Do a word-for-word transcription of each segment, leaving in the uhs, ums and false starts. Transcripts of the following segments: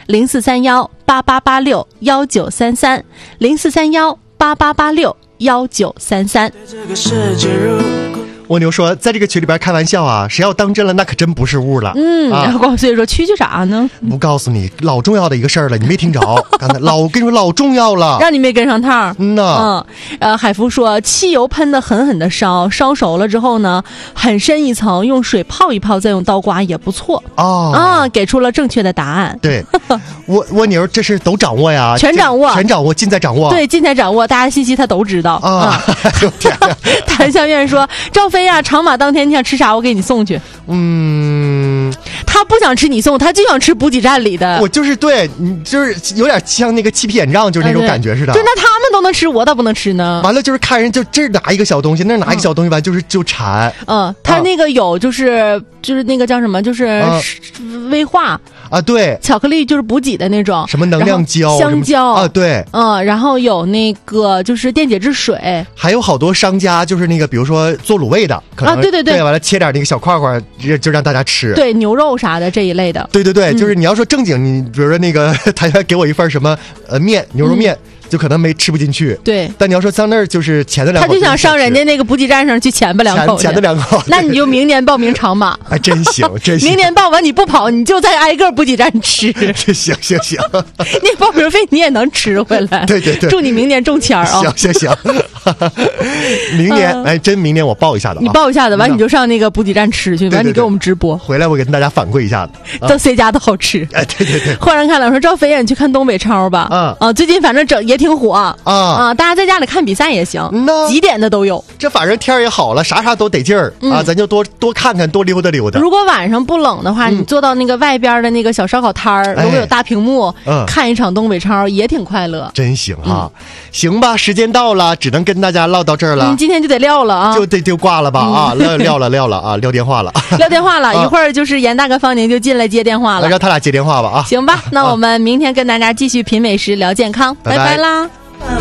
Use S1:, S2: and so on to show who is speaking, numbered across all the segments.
S1: 零四三幺八八八六幺九三三，零四三幺八八八六幺九三三。
S2: 蜗牛说，在这个群里边开玩笑啊，谁要当真了，那可真不是物了。
S1: 嗯，
S2: 啊、
S1: 然后所以说蛐蛐啥呢？
S2: 不告诉你，老重要的一个事儿了，你没听着？刚才老跟你说老重要了，
S1: 让你没跟上趟。
S2: 嗯呐，
S1: 嗯，呃，海福说，汽油喷的狠狠的烧，烧熟了之后呢，很深一层，用水泡一泡，再用刀刮也不错。
S2: 哦，啊，
S1: 给出了正确的答案。
S2: 对，蜗蜗牛这是都掌握呀，
S1: 全掌握，
S2: 全掌握，尽在掌握。
S1: 对，尽在掌握，大家信息他都知道
S2: 啊。哎呦天哪！
S1: 谭香苑说，赵飞呀、啊，长马当天你想吃啥，我给你送去。
S2: 嗯，
S1: 他不想吃你送，他就想吃补给站里的。
S2: 我就是对你，就是有点像那个七皮眼胀，就是那种感觉似的。
S1: 就那他们都能吃，我倒不能吃呢。
S2: 完了就是看人就这儿拿一个小东西，那儿拿一个小东西，完就是就馋。
S1: 嗯，他那个有就是就是那个叫什么，就是威化
S2: 啊，对，
S1: 巧克力就是补给的那种，
S2: 什么能量胶、
S1: 香蕉
S2: 啊，对，
S1: 嗯，然后有那个就是电解质水，
S2: 还有好多商家就是那个比如说做卤味的，可能
S1: 啊，对对对，
S2: 对，完了切点那个小块块，就让大家吃，
S1: 对，牛肉啥的这一类的，
S2: 对对对，
S1: 嗯、
S2: 就是你要说正经，你比如说那个他要给我一份什么呃面牛肉面。嗯，就可能没吃不进去，
S1: 对。
S2: 但你要说上那儿就是前的两口，
S1: 他就想上人家那个补给站上去前吧两口，
S2: 前的两口。
S1: 那你就明年报名长马，
S2: 还真行，真行。
S1: 明年报完你不跑，你就在挨个补给站吃。
S2: 行行行，
S1: 那报名费你也能吃回来。
S2: 对对对，
S1: 祝你明年中签啊！
S2: 行行行，明年哎，真明年我报一下子，
S1: 你报一下子，完你就上那个补给站吃去，完你给我们直播，
S2: 回来我给大家反馈一下子，
S1: 到谁家都好吃。
S2: 哎，对对对。
S1: 忽然看了说赵飞，你去看东北超吧，
S2: 啊
S1: 啊，最近反正整也挺火啊。啊，大家在家里看比赛也行，几点的都有。
S2: 这反正天儿也好了，啥啥都得劲儿、嗯、啊，咱就多多看看，多溜达溜达。
S1: 如果晚上不冷的话，嗯、你坐到那个外边的那个小烧烤摊儿，如果有大屏幕、哎，看一场东北超也挺快乐。
S2: 真行啊、嗯！行吧，时间到了，只能跟大家唠到这儿了。
S1: 嗯，今天就得撂了啊，
S2: 就得就挂了吧、嗯、啊，撂撂了撂了啊，撂电话了，
S1: 撂电话了。一会儿就是严大跟方宁就进来接电话了，
S2: 让他俩接电话吧啊。
S1: 行吧，那我们明天跟大家继续品美食聊健康，拜
S2: 拜,
S1: 拜啦。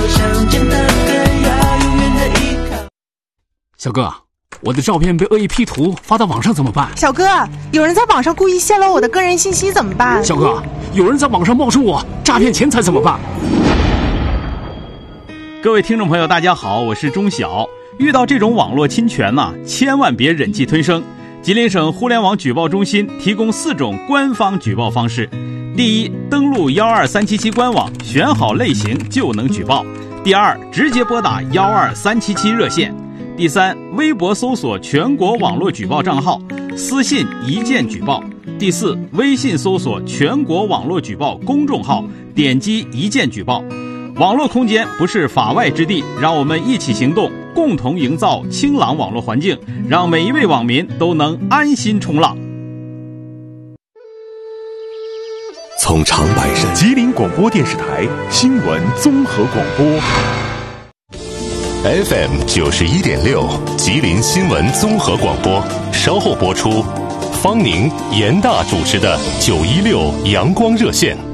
S3: 小哥，我的照片被恶意 P 图发到网上怎么办？
S4: 小哥，有人在网上故意泄露我的个人信息怎么办？
S3: 小哥，有人在网上冒充我诈骗钱财怎么办？
S5: 各位听众朋友大家好，我是钟晓。遇到这种网络侵权呢、啊，千万别忍气吞声。吉林省互联网举报中心提供四种官方举报方式：第一，登录一二三七七官网，选好类型就能举报；第二，直接拨打一二三七七热线；第三，微博搜索全国网络举报账号，私信一键举报；第四，微信搜索全国网络举报公众号，点击一键举报。网络空间不是法外之地，让我们一起行动，共同营造清朗网络环境，让每一位网民都能安心冲浪。
S6: 从长白山吉林广播电视台新闻综合广播 F M 九十一点六，吉林新闻综合广播，稍后播出方宁、严大主持的九一六阳光热线。